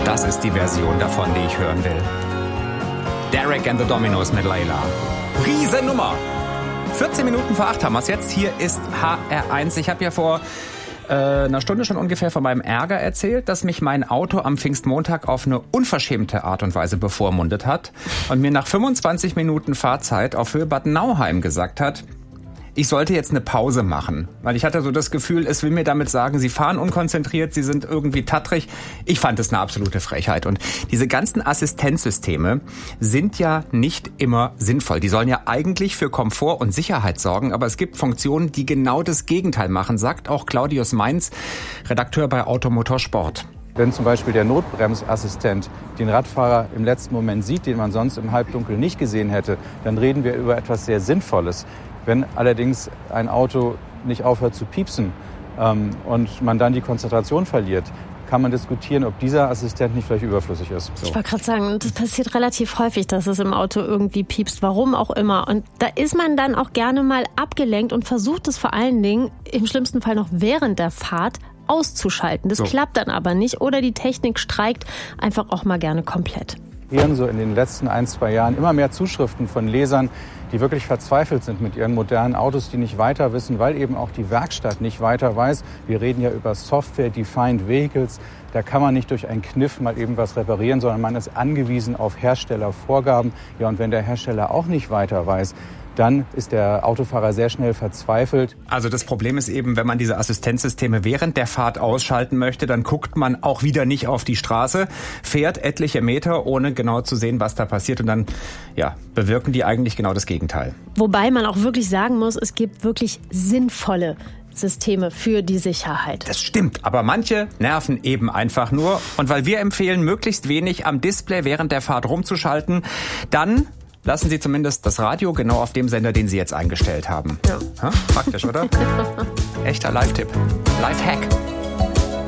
Das ist die Version davon, die ich hören will. Derek and the Dominos mit Layla. Riesennummer! 14 Minuten vor 8 haben wir es jetzt. Hier ist HR1. Ich habe ja vor einer Stunde schon ungefähr von meinem Ärger erzählt, dass mich mein Auto am Pfingstmontag auf eine unverschämte Art und Weise bevormundet hat und mir nach 25 Minuten Fahrzeit auf Höhe Bad Nauheim gesagt hat, ich sollte jetzt eine Pause machen, weil ich hatte so das Gefühl, es will mir damit sagen, Sie fahren unkonzentriert, Sie sind irgendwie tattrig. Ich fand es eine absolute Frechheit. Und diese ganzen Assistenzsysteme sind ja nicht immer sinnvoll. Die sollen ja eigentlich für Komfort und Sicherheit sorgen, aber es gibt Funktionen, die genau das Gegenteil machen, sagt auch Claudius Mainz, Redakteur bei Automotor Sport. Wenn zum Beispiel der Notbremsassistent den Radfahrer im letzten Moment sieht, den man sonst im Halbdunkel nicht gesehen hätte, dann reden wir über etwas sehr Sinnvolles. Wenn allerdings ein Auto nicht aufhört zu piepsen und man dann die Konzentration verliert, kann man diskutieren, ob dieser Assistent nicht vielleicht überflüssig ist. So. Ich wollte gerade sagen, das passiert relativ häufig, dass es im Auto irgendwie piepst, warum auch immer. Und da ist man dann auch gerne mal abgelenkt und versucht es vor allen Dingen, im schlimmsten Fall noch während der Fahrt, auszuschalten. Das klappt dann aber nicht oder die Technik streikt einfach auch mal gerne komplett. So in den letzten 1-2 Jahren immer mehr Zuschriften von Lesern, die wirklich verzweifelt sind mit ihren modernen Autos, die nicht weiter wissen, weil eben auch die Werkstatt nicht weiter weiß. Wir reden ja über Software-Defined Vehicles. Da kann man nicht durch einen Kniff mal eben was reparieren, sondern man ist angewiesen auf Herstellervorgaben. Ja, und wenn der Hersteller auch nicht weiter weiß, dann ist der Autofahrer sehr schnell verzweifelt. Also das Problem ist eben, wenn man diese Assistenzsysteme während der Fahrt ausschalten möchte, dann guckt man auch wieder nicht auf die Straße, fährt etliche Meter, ohne genau zu sehen, was da passiert. Und dann bewirken die eigentlich genau das Gegenteil. Wobei man auch wirklich sagen muss, es gibt wirklich sinnvolle Systeme für die Sicherheit. Das stimmt, aber manche nerven eben einfach nur. Und weil wir empfehlen, möglichst wenig am Display während der Fahrt rumzuschalten, dann lassen Sie zumindest das Radio genau auf dem Sender, den Sie jetzt eingestellt haben. Ja. Praktisch, oder? Echter Live-Tipp. Live-Hack.